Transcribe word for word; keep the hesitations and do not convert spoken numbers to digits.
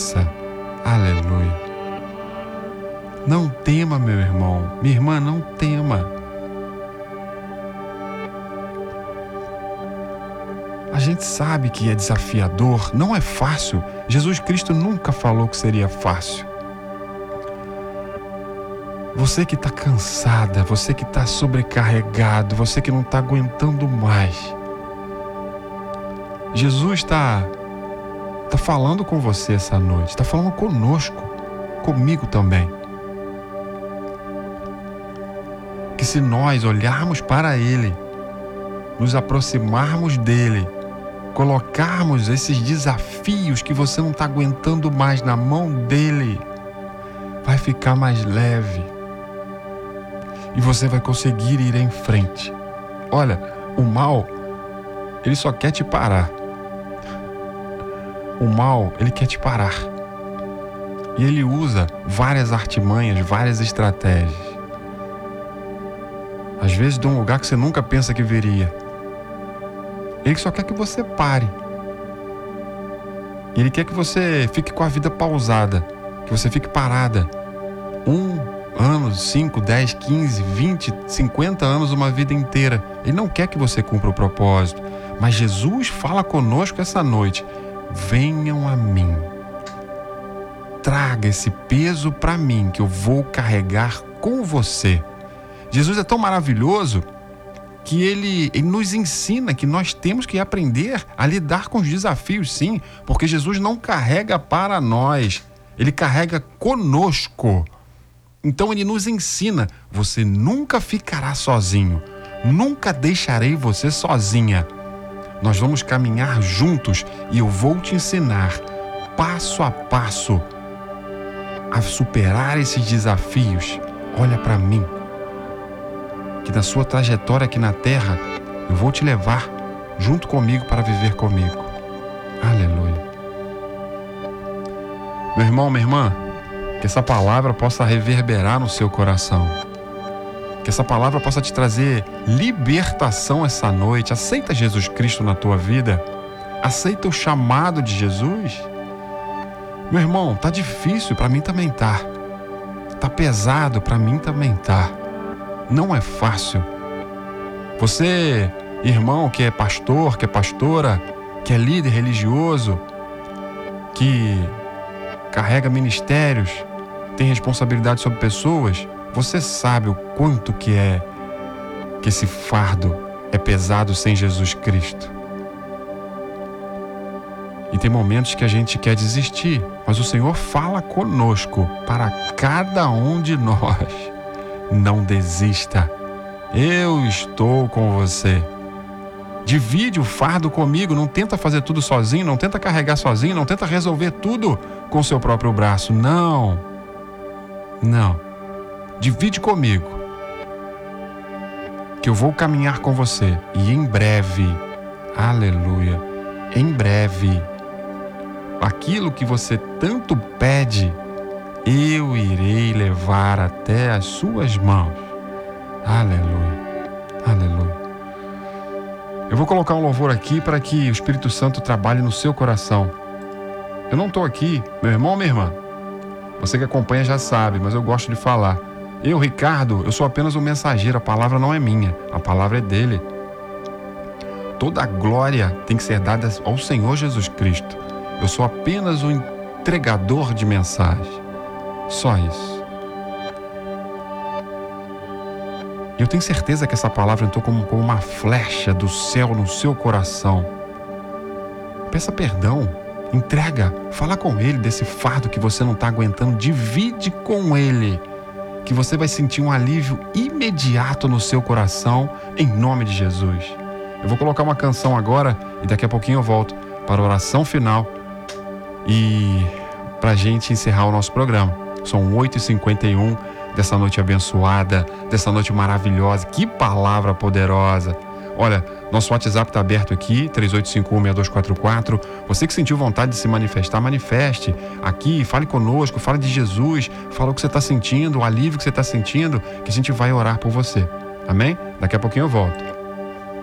graça. Aleluia. Não tema, meu irmão, minha irmã, não tema. A gente sabe que é desafiador, não é fácil. Jesus Cristo nunca falou que seria fácil. Você que está cansada, você que está sobrecarregado, você que não está aguentando mais. Jesus está tá falando com você essa noite, está falando conosco, comigo também. Que se nós olharmos para Ele, nos aproximarmos dEle, colocarmos esses desafios que você não está aguentando mais na mão dEle, vai ficar mais leve. E você vai conseguir ir em frente. Olha, o mal, ele só quer te parar. O mal, ele quer te parar. E ele usa várias artimanhas, várias estratégias. Às vezes de um lugar que você nunca pensa que viria. Ele só quer que você pare. Ele quer que você fique com a vida pausada, que você fique parada. Um ano, cinco, dez, quinze, vinte, cinquenta anos, uma vida inteira. Ele não quer que você cumpra o propósito. Mas Jesus fala conosco essa noite. Venham a mim. Traga esse peso para mim, que eu vou carregar com você. Jesus é tão maravilhoso que ele, ele nos ensina que nós temos que aprender a lidar com os desafios, sim, porque Jesus não carrega para nós, ele carrega conosco. Então ele nos ensina, você nunca ficará sozinho, nunca deixarei você sozinha. Nós vamos caminhar juntos e eu vou te ensinar, passo a passo, a superar esses desafios. Olha para mim, que na sua trajetória aqui na terra, eu vou te levar junto comigo para viver comigo. Aleluia. Meu irmão, minha irmã, que essa palavra possa reverberar no seu coração. Que essa palavra possa te trazer libertação essa noite. Aceita Jesus Cristo na tua vida? Aceita o chamado de Jesus? Meu irmão, tá difícil, para mim também tá. Tá pesado, para mim também tá. Não é fácil. Você, irmão, que é pastor, que é pastora, que é líder religioso, que carrega ministérios, tem responsabilidade sobre pessoas, você sabe o quanto que é que esse fardo é pesado sem Jesus Cristo. E tem momentos que a gente quer desistir, mas o Senhor fala conosco, para cada um de nós. Não desista. Eu estou com você. Divide o fardo comigo. Não tenta fazer tudo sozinho. Não tenta carregar sozinho. Não tenta resolver tudo com seu próprio braço. Não. Não. Divide comigo. Que eu vou caminhar com você. E em breve, aleluia, em breve, aquilo que você tanto pede, eu irei levar até as suas mãos. Aleluia, aleluia. Eu vou colocar um louvor aqui para que o Espírito Santo trabalhe no seu coração. Eu não estou aqui, meu irmão, minha irmã. Você que acompanha já sabe, mas eu gosto de falar. Eu, Ricardo, eu sou apenas um mensageiro, a palavra não é minha, a palavra é dele. Toda a glória tem que ser dada ao Senhor Jesus Cristo. Eu sou apenas um entregador de mensagem. Só isso. Eu tenho certeza que essa palavra entrou como, como uma flecha do céu no seu coração. Peça perdão, entrega, fala com Ele desse fardo que você não está aguentando, divide com Ele, que você vai sentir um alívio imediato no seu coração, em nome de Jesus. Eu vou colocar uma canção agora e daqui a pouquinho eu volto para a oração final e para a gente encerrar o nosso programa. São oito e cinquenta e um dessa noite abençoada, dessa noite maravilhosa. Que palavra poderosa. Olha, nosso WhatsApp está aberto aqui, três oito cinco um, seis dois quatro quatro. Você que sentiu vontade de se manifestar, manifeste aqui, fale conosco, fale de Jesus, fala o que você está sentindo, o alívio que você está sentindo, que a gente vai orar por você. Amém? Daqui a pouquinho eu volto.